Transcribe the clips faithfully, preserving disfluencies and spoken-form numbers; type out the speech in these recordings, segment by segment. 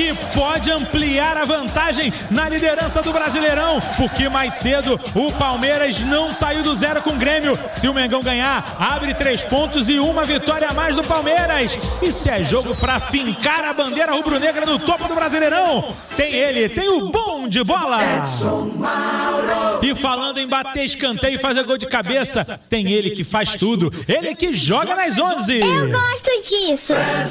e pode ampliar a vantagem na liderança do Brasileirão, porque mais cedo o Palmeiras não saiu do zero com o Grêmio. Se o Mengão ganhar, abre três pontos e uma vitória a mais do Palmeiras. E se é jogo para fincar a bandeira rubro-negra no topo do Brasileirão, tem ele, tem o bom de bola. E falando em bater escanteio e fazer gol de cabeça, tem ele que faz tudo, ele que joga nas onze. Eu gosto disso.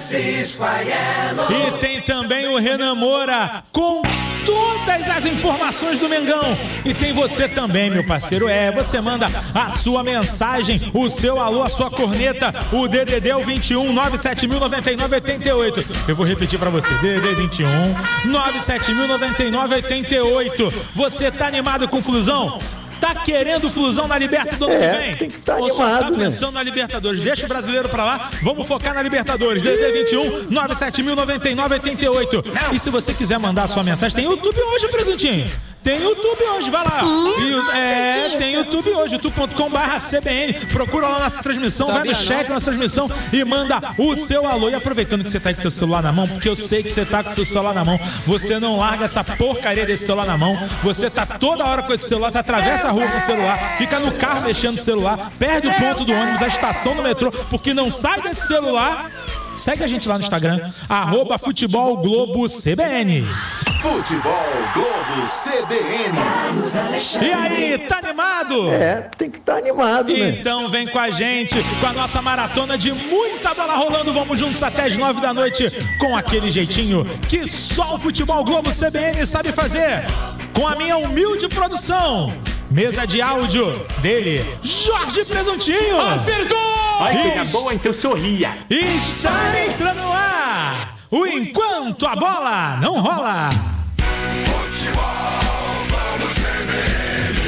E tem também o Renan Moura com todas as informações do Mengão. E tem você também, meu parceiro. É, você manda a sua mensagem, o seu alô, a sua corneta, o D D D é o vinte e um, nove sete mil, noventa e nove, oitenta e oito. Eu vou repetir pra você, D D D vinte e um, nove sete mil, noventa e nove, oitenta e oito. Você tá animado com o Flusão? Tá querendo Flusão na Libertadores do ano é, que vem? Tem que estar Ou animado, só tá pensando né? na Libertadores? Deixa o brasileiro pra lá, vamos focar na Libertadores. D D D vinte e um, nove sete mil, noventa e nove, oitenta e oito. E se você quiser mandar a sua mensagem, tem YouTube hoje, presentinho. Tem YouTube hoje, vai lá. Hum, e, é, tem YouTube hoje, youtube ponto com barra C B N. Procura lá nossa transmissão, vai no chat, nossa transmissão e manda o seu alô. E aproveitando que você tá aí com seu celular na mão, porque eu sei que você tá com seu celular na mão, você não larga essa porcaria desse celular na mão. Você tá toda hora com esse celular, você atravessa a rua com o celular, fica no carro mexendo no celular, perde o ponto do ônibus, a estação do metrô, porque não sai desse celular. Segue a gente lá no Instagram, arroba Futebol Globo C B N. Futebol Globo C B N. E aí, tá animado? É, tem que estar animado, né? Então vem com a gente, com a nossa maratona de muita bola rolando. Vamos juntos até as nove da noite, com aquele jeitinho que só o Futebol Globo C B N sabe fazer. Com a minha humilde produção. Mesa de áudio dele, Jorge Presuntinho. Acertou! Ai, coisa boa, então sorria. Está entrando no ar o Enquanto a Bola Não Rola. Futebol Globo C B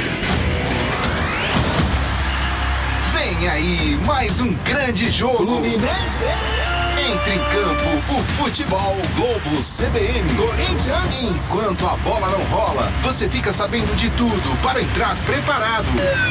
N. Vem aí mais um grande jogo. Fluminense. Entra em campo o Futebol Globo C B N. Corinthians. Enquanto a bola não rola, você fica sabendo de tudo para entrar preparado.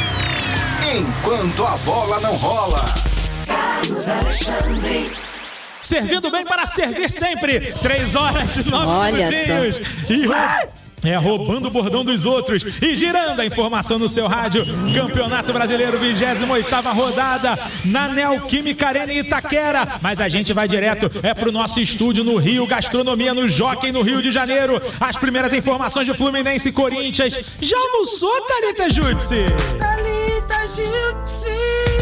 Enquanto a bola não rola. Carlos Alexandre. Servindo bem para servir sempre. Três horas, nove Olha minutinhos. só. E é roubando o bordão dos outros e girando a informação no seu rádio. Campeonato Brasileiro, vigésima oitava rodada na Neoquímica Arena em Itaquera. Mas a gente vai direto, é pro nosso estúdio no Rio, Gastronomia no Jockey, no Rio de Janeiro. As primeiras informações de Fluminense e Corinthians. Já almoçou, Thalita Jutsi? Thalita Jutsi.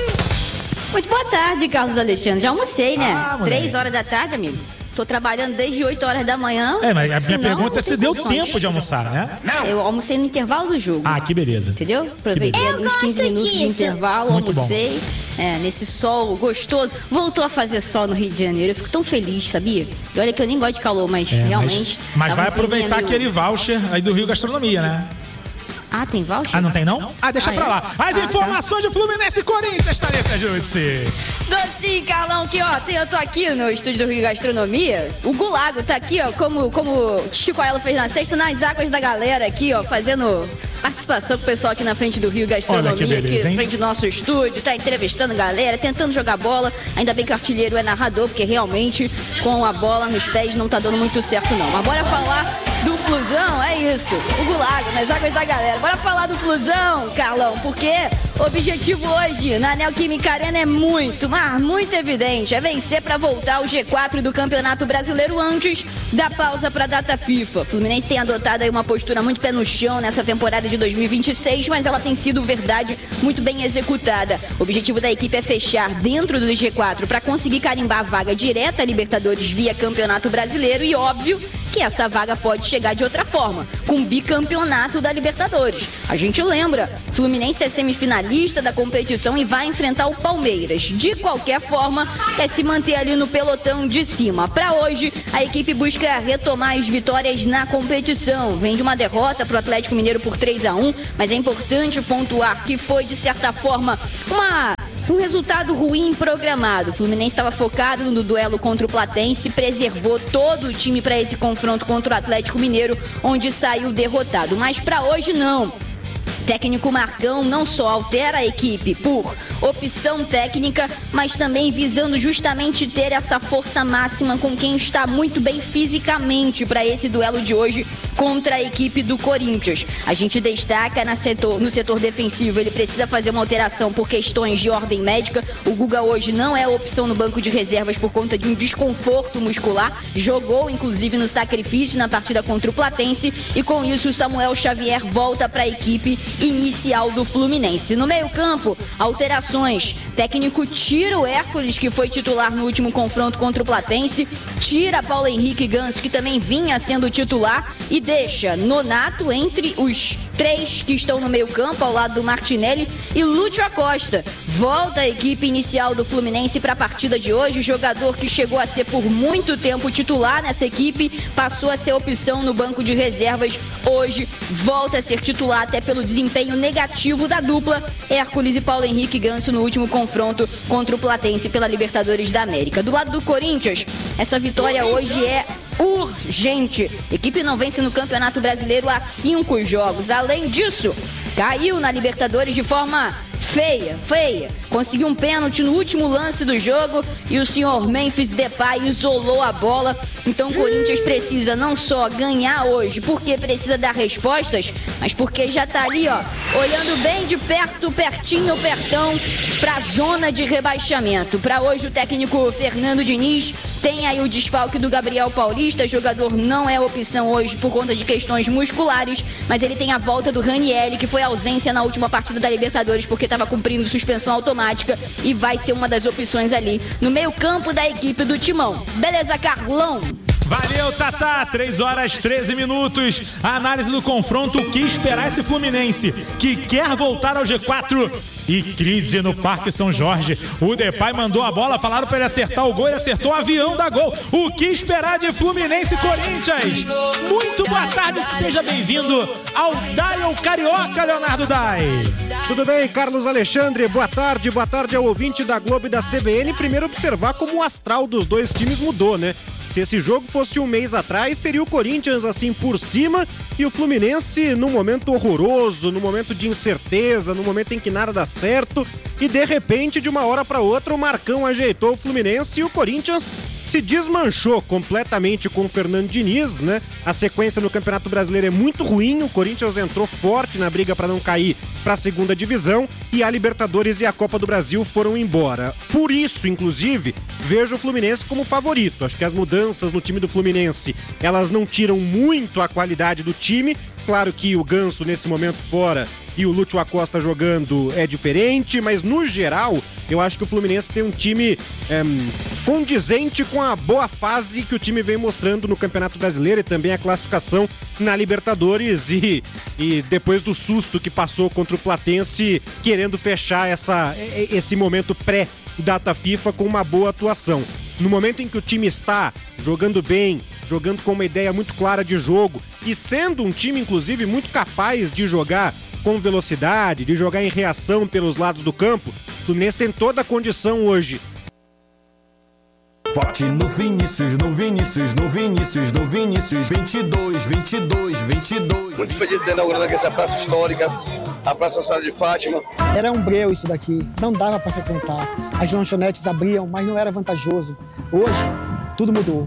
Muito boa tarde, Carlos Alexandre. Já almocei, né? Ah, Três horas da tarde, amigo. Tô trabalhando desde oito horas da manhã. É, mas a minha senão, pergunta é se deu condições. tempo de almoçar, né? Eu almocei no intervalo do jogo. Ah, que beleza. Entendeu? Aproveitei Eu uns quinze gosto minutos de disso. intervalo, Muito bom. almocei. É, nesse sol gostoso. Voltou a fazer sol no Rio de Janeiro. Eu fico tão feliz, sabia? E olha que eu nem gosto de calor, mas É, realmente... Mas, mas tava vai um climinha aproveitar meio- aquele voucher aí do Rio Gastronomia, né? Ah, tem voucher? Ah, não tem não? Ah, deixa Ah, pra é? lá. As Ah, informações de Fluminense e Corinthians, Thalita Jutsi. Docinho, Carlão, que ó, tem, eu tô aqui no estúdio do Rio Gastronomia. O Gulago tá aqui, ó, como, como Chico Aelo fez na sexta, nas águas da galera aqui, ó, fazendo participação com o pessoal aqui na frente do Rio Gastronomia, Olha que beleza, aqui na hein? frente do nosso estúdio, tá entrevistando galera, tentando jogar bola. Ainda bem que o artilheiro é narrador, porque realmente com a bola nos pés não tá dando muito certo, não. Mas bora falar do Flusão, é isso. O Gulago, nas águas da galera. Bora falar do Flusão, Carlão, porque o objetivo hoje na Neoquímica Arena é muito, mas muito evidente. É vencer para voltar ao G quatro do Campeonato Brasileiro antes da pausa para a data FIFA. O Fluminense tem adotado aí uma postura muito pé no chão nessa temporada de dois mil e vinte e seis, mas ela tem sido, verdade, muito bem executada. O objetivo da equipe é fechar dentro do G quatro para conseguir carimbar a vaga direta à Libertadores via Campeonato Brasileiro e, óbvio, que essa vaga pode chegar de outra forma, com o bicampeonato da Libertadores. A gente lembra, Fluminense é semifinalista da competição e vai enfrentar o Palmeiras. De qualquer forma, é se manter ali no pelotão de cima. Para hoje, a equipe busca retomar as vitórias na competição. Vem de uma derrota para o Atlético Mineiro por três a um, mas é importante pontuar que foi, de certa forma, uma... um resultado ruim programado. O Fluminense estava focado no duelo contra o Platense, preservou todo o time para esse confronto contra o Atlético Mineiro, onde saiu derrotado. Mas para hoje não. Técnico Marcão não só altera a equipe por opção técnica, mas também visando justamente ter essa força máxima com quem está muito bem fisicamente para esse duelo de hoje contra a equipe do Corinthians. A gente destaca na setor, no setor defensivo, ele precisa fazer uma alteração por questões de ordem médica. O Guga hoje não é opção no banco de reservas por conta de um desconforto muscular. Jogou, inclusive, no sacrifício na partida contra o Platense. E com isso, o Samuel Xavier volta para a equipe inicial do Fluminense. No meio-campo, alterações. Técnico tira o Hércules, que foi titular no último confronto contra o Platense. Tira Paulo Henrique Ganso, que também vinha sendo titular. E deixa Nonato entre os três que estão no meio-campo, ao lado do Martinelli, e Lúcio Acosta. Volta a equipe inicial do Fluminense para a partida de hoje. O jogador que chegou a ser por muito tempo titular nessa equipe passou a ser opção no banco de reservas. Hoje volta a ser titular até pelo desempenho negativo da dupla Hércules e Paulo Henrique Ganso no último confronto contra o Platense pela Libertadores da América. Do lado do Corinthians, essa vitória hoje é urgente. A equipe não vence no Campeonato Brasileiro há cinco jogos. Além disso, caiu na Libertadores de forma feia, feia. Conseguiu um pênalti no último lance do jogo e o senhor Memphis Depay isolou a bola. Então o Corinthians precisa não só ganhar hoje, porque precisa dar respostas, mas porque já tá ali, ó, olhando bem de perto, pertinho, pertão, pra zona de rebaixamento. Para hoje o técnico Fernando Diniz tem aí o desfalque do Gabriel Paulista. Jogador não é opção hoje por conta de questões musculares, mas ele tem a volta do Ranieri, que foi ausência na última partida da Libertadores porque estava cumprindo suspensão automática e vai ser uma das opções ali no meio-campo da equipe do Timão. Beleza, Carlão? Valeu, Tatá. três horas, treze minutos. A análise do confronto. O que esperar esse Fluminense que quer voltar ao G quatro? E crise no Parque São Jorge. O Depay mandou a bola, falaram para ele acertar o gol, ele acertou o avião da gol. O que esperar de Fluminense e Corinthians? Muito boa tarde, seja bem-vindo ao Dial Carioca, Leonardo Dai. Tudo bem, Carlos Alexandre? Boa tarde, boa tarde ao ouvinte da Globo e da C B N. Primeiro observar como o astral dos dois times mudou, né? Se esse jogo fosse um mês atrás, seria o Corinthians assim por cima e o Fluminense num momento horroroso, num momento de incerteza, num momento em que nada dá certo e de repente, de uma hora para outra, o Marcão ajeitou o Fluminense e o Corinthians se desmanchou completamente com o Fernando Diniz, né? A sequência no Campeonato Brasileiro é muito ruim, o Corinthians entrou forte na briga para não cair para a segunda divisão e a Libertadores e a Copa do Brasil foram embora. Por isso, inclusive, vejo o Fluminense como favorito. Acho que as mudanças no time do Fluminense, elas não tiram muito a qualidade do time. Claro que o Ganso nesse momento fora e o Lúcio Acosta jogando é diferente, mas no geral eu acho que o Fluminense tem um time é, condizente com a boa fase que o time vem mostrando no Campeonato Brasileiro e também a classificação na Libertadores e, e depois do susto que passou contra o Platense, querendo fechar essa, esse momento pré-data FIFA com uma boa atuação. No momento em que o time está jogando bem, jogando com uma ideia muito clara de jogo e sendo um time, inclusive, muito capaz de jogar com velocidade, de jogar em reação pelos lados do campo, o Fluminense tem toda a condição hoje. Vote no Vinícius, no Vinícius, no Vinícius, no Vinícius, vinte e dois, vinte e dois, vinte e dois. Muito feliz de inaugurar aqui essa praça histórica, a Praça Nossa Senhora de Fátima. Era um breu isso daqui, não dava para frequentar. As lanchonetes abriam, mas não era vantajoso. Hoje, tudo mudou.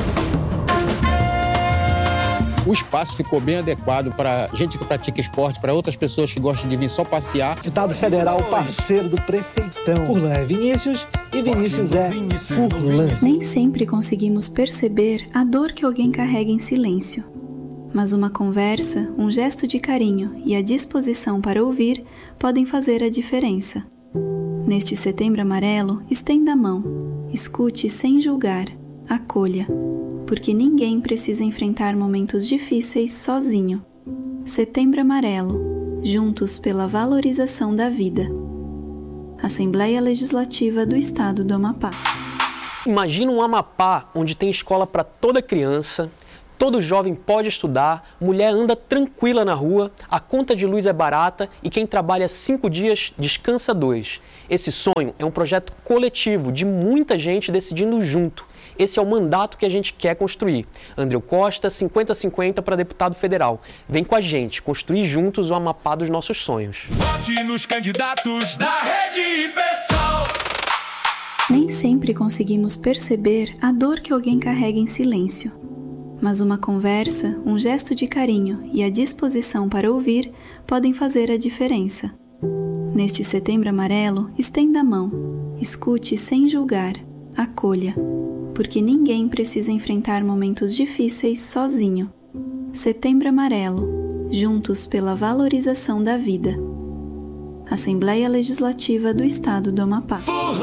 O espaço ficou bem adequado para gente que pratica esporte, para outras pessoas que gostam de vir só passear. Deputado federal, parceiro do prefeitão. Furlan é Vinícius e Vinícius é Furlan. Nem sempre conseguimos perceber a dor que alguém carrega em silêncio. Mas uma conversa, um gesto de carinho e a disposição para ouvir podem fazer a diferença. Neste Setembro Amarelo, estenda a mão, escute sem julgar, acolha. Porque ninguém precisa enfrentar momentos difíceis sozinho. Setembro Amarelo, juntos pela valorização da vida. Assembleia Legislativa do Estado do Amapá. Imagina um Amapá onde tem escola para toda criança, todo jovem pode estudar, mulher anda tranquila na rua, a conta de luz é barata e quem trabalha cinco dias descansa dois. Esse sonho é um projeto coletivo de muita gente decidindo junto. Esse é o mandato que a gente quer construir. Andreu Costa, cinquenta a cinquenta para deputado federal. Vem com a gente, construir juntos o Amapá dos nossos sonhos. Vote nos candidatos da Rede Pessoal. Nem sempre conseguimos perceber a dor que alguém carrega em silêncio. Mas uma conversa, um gesto de carinho e a disposição para ouvir podem fazer a diferença. Neste Setembro Amarelo, estenda a mão, escute sem julgar, acolha, porque ninguém precisa enfrentar momentos difíceis sozinho. Setembro Amarelo, juntos pela valorização da vida. Assembleia Legislativa do Estado do Amapá.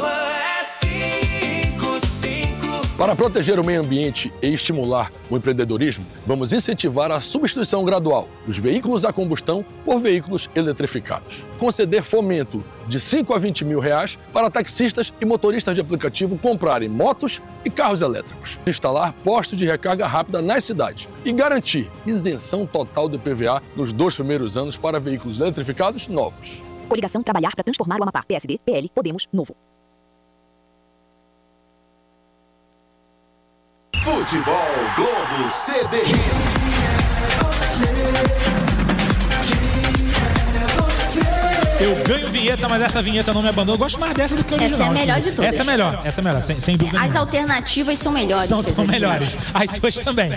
Para proteger o meio ambiente e estimular o empreendedorismo, vamos incentivar a substituição gradual dos veículos a combustão por veículos eletrificados. Conceder fomento de cinco a vinte mil reais para taxistas e motoristas de aplicativo comprarem motos e carros elétricos. Instalar postos de recarga rápida nas cidades e garantir isenção total do I P V A nos dois primeiros anos para veículos eletrificados novos. Coligação Trabalhar para Transformar o Amapá. P S D, P L, Podemos, Novo. Futebol Globo C B N. Eu ganho vinheta, mas essa vinheta não me abandona. Eu gosto mais dessa do que o original. Essa é a melhor de todas. Essa é melhor, essa é melhor, sem, sem dúvida. As nenhuma. alternativas são melhores. São, são melhores. As suas também.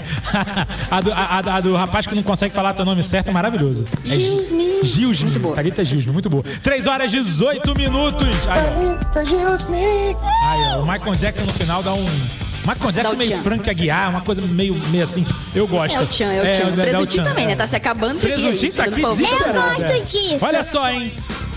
a, do, a, a do rapaz que não consegue falar teu nome certo é maravilhoso. Gilsme. É Gilsme. Muito boa. Thalita Gilsme, muito boa. três horas e dezoito minutos. Thalita Gilsme. Aí, ó, o Michael Jackson no final dá um... Michael Jackson meio Frank Aguiar, uma coisa meio, meio assim. Eu gosto. É o Tchan, é o Tchan. É, Presuntinho é, também, né? Tá se acabando de Presuntinho tá aqui desesperado. Eu gosto disso. Olha só, hein?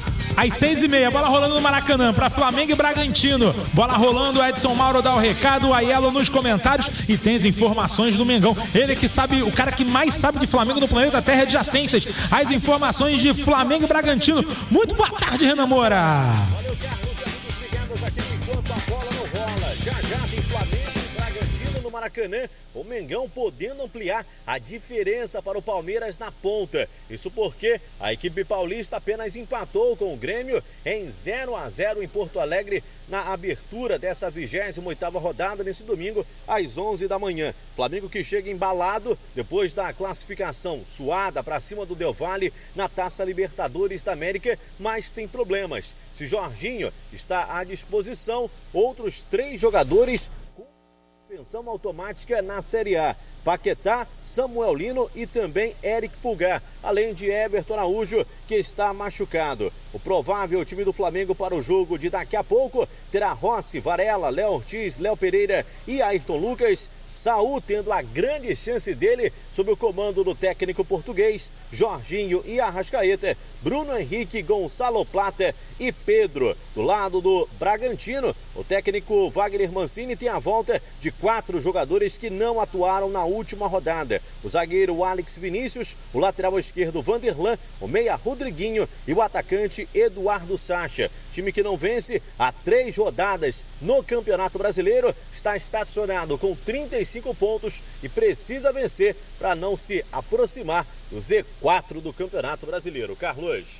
Às seis e meia, bola rolando no Maracanã para Flamengo e Bragantino. Bola rolando, Edson Mauro dá o recado, o Aiello nos comentários e tem as informações do Mengão. Ele que sabe, o cara que mais sabe de Flamengo no planeta Terra adjacências. As informações de Flamengo e Bragantino. Muito boa tarde, Renan Moura. Valeu, Carlos, amigos ligados aqui enquanto a bola não rola. Já já tem Flamengo e Bragantino no Maracanã. O Mengão podendo ampliar a diferença para o Palmeiras na ponta. Isso porque a equipe paulista apenas empatou com o Grêmio em zero a zero em Porto Alegre na abertura dessa vigésima oitava rodada nesse domingo às onze da manhã. Flamengo que chega embalado depois da classificação suada para cima do Del Valle na Taça Libertadores da América, mas tem problemas. Se Jorginho está à disposição, outros três jogadores suspensão automática na Série A. Paquetá, Samuel Lino e também Eric Pulgar, além de Everton Araújo, que está machucado. O provável time do Flamengo para o jogo de daqui a pouco terá Rossi, Varela, Léo Ortiz, Léo Pereira e Ayrton Lucas. Saul tendo a grande chance dele sob o comando do técnico português, Jorginho e Arrascaeta, Bruno Henrique, Gonçalo Plata e Pedro. Do lado do Bragantino, o técnico Wagner Mancini tem a volta de quatro jogadores que não atuaram na última rodada. O zagueiro Alex Vinícius, o lateral esquerdo Vanderlan, o meia Rodriguinho e o atacante Eduardo Sacha. Time que não vence há três rodadas no Campeonato Brasileiro, está estacionado com trinta e cinco pontos e precisa vencer para não se aproximar do Z quatro do Campeonato Brasileiro. Carlos.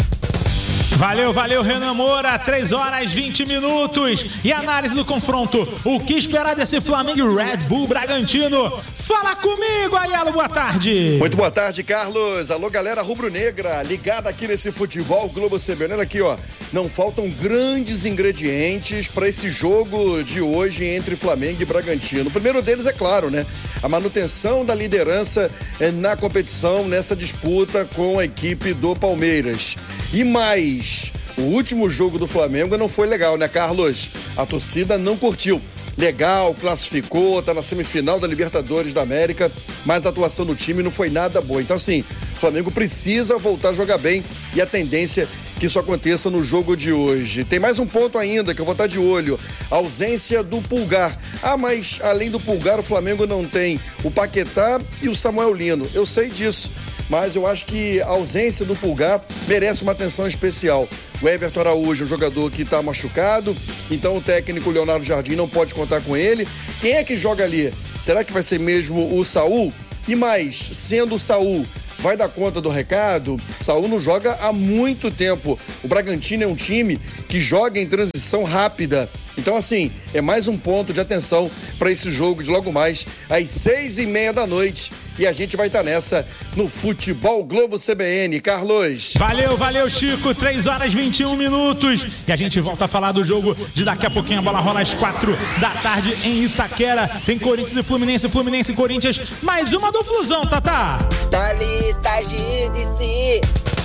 Valeu, valeu, Renan Moura, três horas e vinte minutos. E análise do confronto. O que esperar desse Flamengo e Red Bull Bragantino? Fala comigo, Aiello, boa tarde. Muito boa tarde, Carlos. Alô, galera rubro-negra, ligada aqui nesse Futebol Globo C B N. Olha aqui, ó, não faltam grandes ingredientes para esse jogo de hoje entre Flamengo e Bragantino. O primeiro deles, é claro, né? A manutenção da liderança na competição, nessa disputa com a equipe do Palmeiras. E mais, o último jogo do Flamengo não foi legal, né, Carlos? A torcida não curtiu. Legal, classificou, tá na semifinal da Libertadores da América, mas a atuação do time não foi nada boa. Então, assim, o Flamengo precisa voltar a jogar bem e a tendência é que isso aconteça no jogo de hoje. Tem mais um ponto ainda que eu vou estar de olho: a ausência do Pulgar. Ah, mas além do Pulgar, o Flamengo não tem o Paquetá e o Samuel Lino. Eu sei disso, mas eu acho que a ausência do Pulgar merece uma atenção especial. O Everton Araújo é um jogador que está machucado, então o técnico Leonardo Jardim não pode contar com ele. Quem é que joga ali? Será que vai ser mesmo o Saul? E mais, sendo o Saul, vai dar conta do recado? Saul não joga há muito tempo. O Bragantino é um time que joga em transição rápida. Então, assim, é mais um ponto de atenção para esse jogo de logo mais às seis e meia da noite. E a gente vai estar nessa no Futebol Globo C B N. Carlos. Valeu, valeu, Chico. três horas e vinte e um minutos. E a gente volta a falar do jogo de daqui a pouquinho. A bola rola às quatro da tarde em Itaquera. Tem Corinthians e Fluminense, Fluminense e Corinthians. Mais uma do Flusão, Tatá. Dali, Tagidice.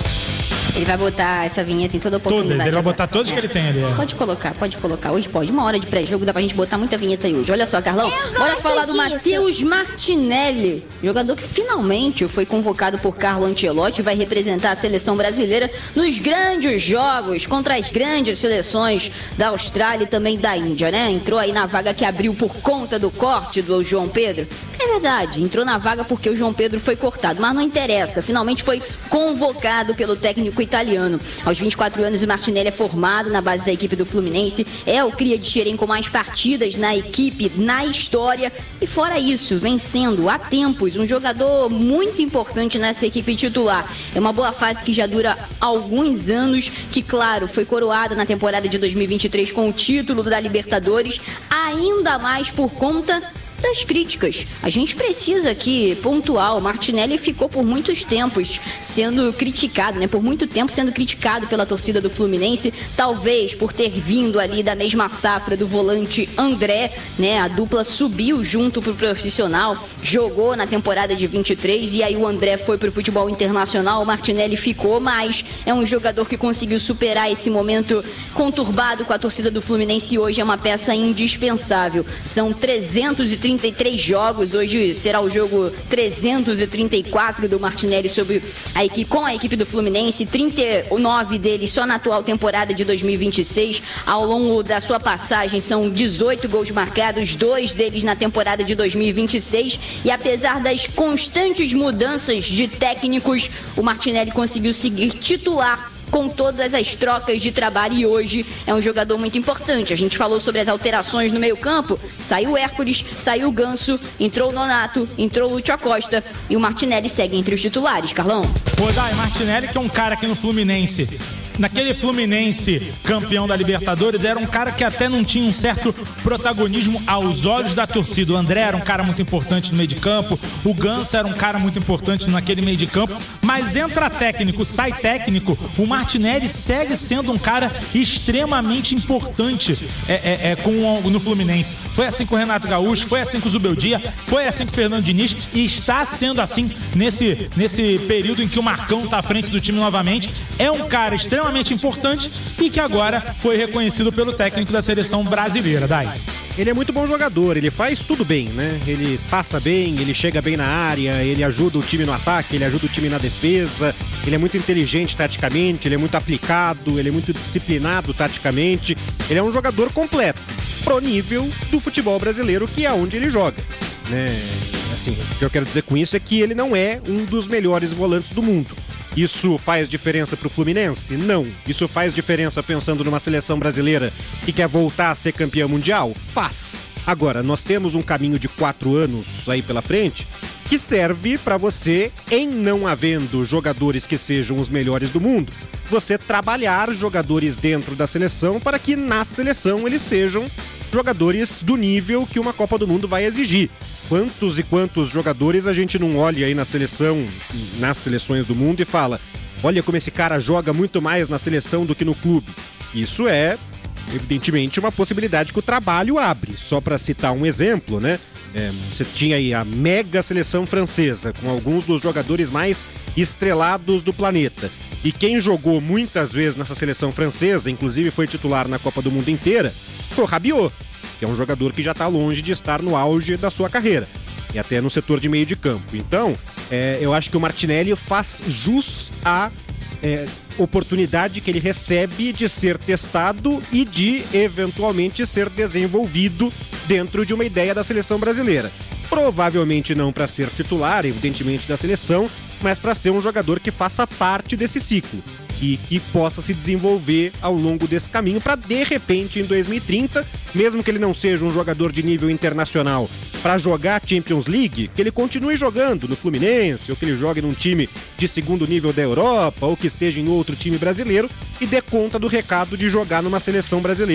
Ele vai botar essa vinheta em toda oportunidade. Todas, ele vai botar agora. todas que ele tem ali. Pode colocar, pode colocar. Hoje pode. Uma hora de pré-jogo dá pra gente botar muita vinheta aí hoje. Olha só, Carlão. Bora falar do Matheus Martinelli, jogador que finalmente foi convocado por Carlo Ancelotti e vai representar a seleção brasileira nos grandes jogos contra as grandes seleções da Austrália e também da Índia, né? Entrou aí na vaga que abriu por conta do corte do João Pedro. É verdade, entrou na vaga porque o João Pedro foi cortado, mas não interessa. Finalmente foi convocado pelo técnico italiano. Aos vinte e quatro anos, o Martinelli é formado na base da equipe do Fluminense, é o cria de Xerém com mais partidas na equipe, na história, e fora isso, vem sendo há tempos um jogador muito importante nessa equipe titular. É uma boa fase que já dura alguns anos, que claro, foi coroada na temporada de dois mil e vinte e três com o título da Libertadores, ainda mais por conta das críticas. A gente precisa aqui pontuar, o Martinelli ficou por muitos tempos sendo criticado, né? Por muito tempo sendo criticado pela torcida do Fluminense, talvez por ter vindo ali da mesma safra do volante André, né? A dupla subiu junto pro profissional, jogou na temporada de vinte e três e aí o André foi pro futebol internacional, o Martinelli ficou, mas é um jogador que conseguiu superar esse momento conturbado com a torcida do Fluminense e hoje é uma peça indispensável. São trezentos e trinta e três jogos, hoje será o jogo trezentos e trinta e quatro do Martinelli sobre a equipe, com a equipe do Fluminense, trinta e nove deles só na atual temporada de dois mil e vinte e seis. Ao longo da sua passagem são dezoito gols marcados, dois deles na temporada de dois mil e vinte e seis, e apesar das constantes mudanças de técnicos, o Martinelli conseguiu seguir titular com todas as trocas de trabalho e hoje é um jogador muito importante. A gente falou sobre as alterações no meio campo, saiu o Hércules, saiu o Ganso, entrou o Nonato, entrou o Lúcio Acosta e o Martinelli segue entre os titulares, Carlão. Pô, Dai, Martinelli que é um cara aqui no Fluminense, naquele Fluminense campeão da Libertadores, era um cara que até não tinha um certo protagonismo aos olhos da torcida. O André era um cara muito importante no meio de campo, o Ganso era um cara muito importante naquele meio de campo, mas entra técnico, sai técnico, o Martinelli segue sendo um cara extremamente importante é, é, é, com o, no Fluminense. Foi assim com o Renato Gaúcho, foi assim com o Zubeldia, foi assim com o Fernando Diniz e está sendo assim nesse, nesse período em que o Marcão está à frente do time novamente. É um cara extremamente importante e que agora foi reconhecido pelo técnico da seleção brasileira, Dai. Ele é muito bom jogador, ele faz tudo bem, né? Ele passa bem, ele chega bem na área, ele ajuda o time no ataque, ele ajuda o time na defesa, ele é muito inteligente taticamente, ele é muito aplicado, ele é muito disciplinado taticamente, ele é um jogador completo, pro nível do futebol brasileiro, que é onde ele joga, né? Assim, o que eu quero dizer com isso é que ele não é um dos melhores volantes do mundo. Isso faz diferença pro Fluminense? Não. Isso faz diferença pensando numa seleção brasileira que quer voltar a ser campeã mundial? Faz. Agora, nós temos um caminho de quatro anos aí pela frente que serve para você, em não havendo jogadores que sejam os melhores do mundo, você trabalhar jogadores dentro da seleção para que na seleção eles sejam jogadores do nível que uma Copa do Mundo vai exigir. Quantos e quantos jogadores a gente não olha aí na seleção, nas seleções do mundo e fala, olha como esse cara joga muito mais na seleção do que no clube. Isso é, evidentemente, uma possibilidade que o trabalho abre. Só para citar um exemplo, né? É, você tinha aí a mega seleção francesa, com alguns dos jogadores mais estrelados do planeta. E quem jogou muitas vezes nessa seleção francesa, inclusive foi titular na Copa do Mundo inteira, foi o Rabiot, que é um jogador que já está longe de estar no auge da sua carreira, e até no setor de meio de campo. Então, é, eu acho que o Martinelli faz jus à é, oportunidade que ele recebe de ser testado e de, eventualmente, ser desenvolvido dentro de uma ideia da seleção brasileira. Provavelmente não para ser titular, evidentemente, da seleção, mas para ser um jogador que faça parte desse ciclo e que possa se desenvolver ao longo desse caminho para, de repente, em dois mil e trinta, mesmo que ele não seja um jogador de nível internacional, para jogar Champions League, que ele continue jogando no Fluminense, ou que ele jogue num time de segundo nível da Europa, ou que esteja em outro time brasileiro e dê conta do recado de jogar numa seleção brasileira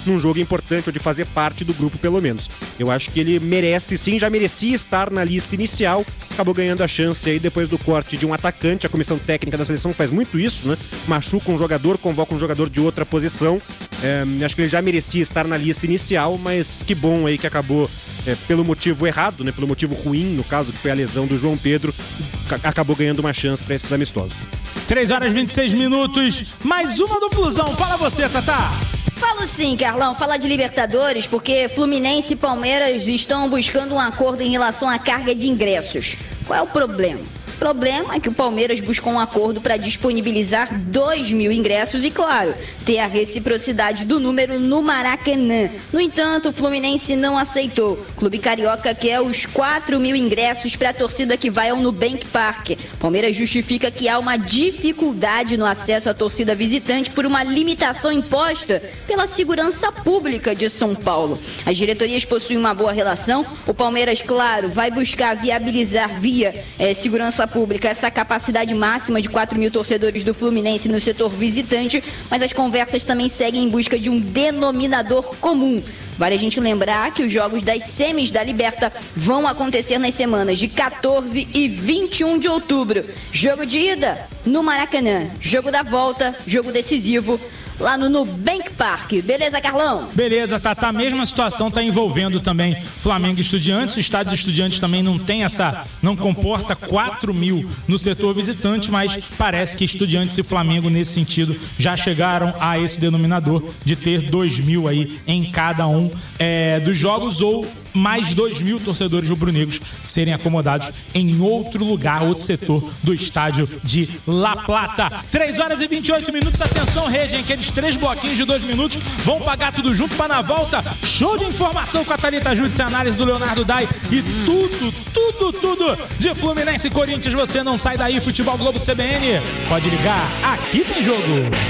num jogo importante ou de fazer parte do grupo, pelo menos. Eu acho que ele merece sim, já merecia estar na lista inicial, acabou ganhando a chance aí depois do corte de um atacante. A comissão técnica da seleção faz muito isso, né? Machuca um jogador, convoca um jogador de outra posição. É, acho que ele já merecia estar na lista inicial, mas que bom aí que acabou é, pelo motivo errado, né? Pelo motivo ruim, no caso, que foi a lesão do João Pedro, acabou ganhando uma chance para esses amistosos. três horas e vinte e seis minutos, mais uma do Flusão. Fala você, Tatá. Falo sim, Carlão. Fala de Libertadores, porque Fluminense e Palmeiras estão buscando um acordo em relação à carga de ingressos. Qual é o problema? O problema é que o Palmeiras buscou um acordo para disponibilizar dois mil ingressos e, claro, ter a reciprocidade do número no Maracanã. No entanto, o Fluminense não aceitou. O Clube Carioca quer os quatro mil ingressos para a torcida que vai ao Nubank Park. O Palmeiras justifica que há uma dificuldade no acesso à torcida visitante por uma limitação imposta pela segurança pública de São Paulo. As diretorias possuem uma boa relação. O Palmeiras, claro, vai buscar viabilizar via eh, segurança pública essa capacidade máxima de quatro mil torcedores do Fluminense no setor visitante, mas as conversas também seguem em busca de um denominador comum. Vale a gente lembrar que os jogos das semis da Liberta vão acontecer nas semanas de quatorze e vinte e um de outubro. Jogo de ida no Maracanã, jogo da volta, jogo decisivo lá no Nubank Park. Beleza, Carlão? Beleza, Tatá. A mesma situação está envolvendo também Flamengo e Estudiantes. O estádio dos Estudiantes também não tem essa, não comporta quatro mil no setor visitante, mas parece que Estudiantes e Flamengo, nesse sentido, já chegaram a esse denominador de ter dois mil aí em cada um é, dos jogos, ou mais dois mil torcedores rubro-negros serem acomodados em outro lugar, outro setor do estádio de La Plata. três horas e vinte e oito minutos, atenção, Rede, hein? Aqueles três bloquinhos de dois minutos, vão pagar tudo junto para na volta. Show de informação com a Thalita Júdice, análise do Leonardo Dai e tudo, tudo, tudo de Fluminense e Corinthians. Você não sai daí, Futebol Globo C B N. Pode ligar, aqui tem jogo.